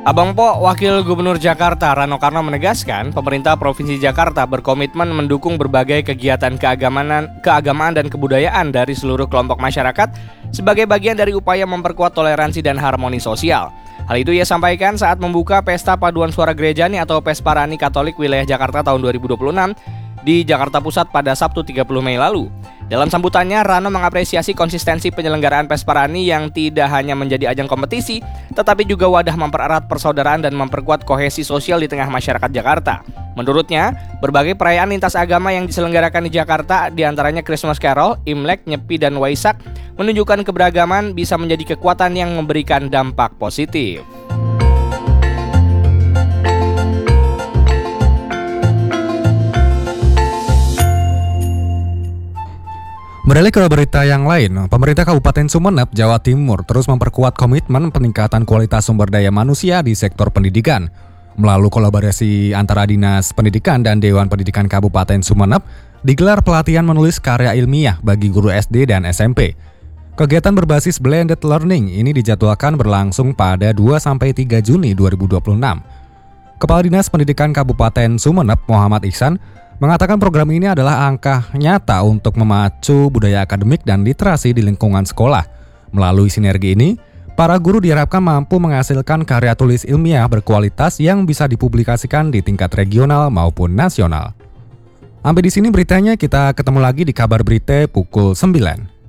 Abang Po, Wakil Gubernur Jakarta Rano Karno menegaskan, pemerintah Provinsi Jakarta berkomitmen mendukung berbagai kegiatan keagamaan dan kebudayaan dari seluruh kelompok masyarakat sebagai bagian dari upaya memperkuat toleransi dan harmoni sosial. Hal itu ia sampaikan saat membuka Pesta Paduan Suara Gerejani atau Pesparani Katolik Wilayah Jakarta tahun 2026 di Jakarta Pusat pada Sabtu 30 Mei lalu. Dalam sambutannya, Rano mengapresiasi konsistensi penyelenggaraan Pesparani yang tidak hanya menjadi ajang kompetisi, tetapi juga wadah mempererat persaudaraan dan memperkuat kohesi sosial di tengah masyarakat Jakarta. Menurutnya, berbagai perayaan lintas agama yang diselenggarakan di Jakarta, diantaranya Christmas Carol, Imlek, Nyepi, dan Waisak, menunjukkan keberagaman bisa menjadi kekuatan yang memberikan dampak positif. Beralih ke berita yang lain, pemerintah Kabupaten Sumeneb, Jawa Timur terus memperkuat komitmen peningkatan kualitas sumber daya manusia di sektor pendidikan. Melalui kolaborasi antara Dinas Pendidikan dan Dewan Pendidikan Kabupaten Sumeneb, digelar pelatihan menulis karya ilmiah bagi guru SD dan SMP. Kegiatan berbasis blended learning ini dijadwalkan berlangsung pada 2-3 Juni 2026. Kepala Dinas Pendidikan Kabupaten Sumeneb, Muhammad Ihsan, mengatakan program ini adalah angka nyata untuk memacu budaya akademik dan literasi di lingkungan sekolah. Melalui sinergi ini, para guru diharapkan mampu menghasilkan karya tulis ilmiah berkualitas yang bisa dipublikasikan di tingkat regional maupun nasional. Sampai di sini beritanya, kita ketemu lagi di kabar berita pukul 9.